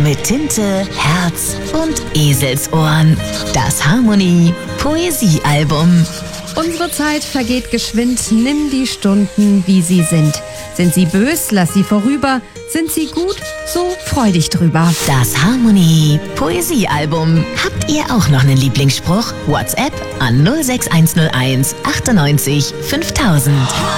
mit Tinte, Herz und Eselsohren. Das Harmonie Poesiealbum. Unsere Zeit vergeht geschwind, nimm die Stunden, wie sie sind. Sind sie bös, lass sie vorüber. Sind sie gut, so freu dich drüber. Das Harmonie Poesiealbum. Habt ihr auch noch einen Lieblingsspruch? WhatsApp an 06101 98 5000.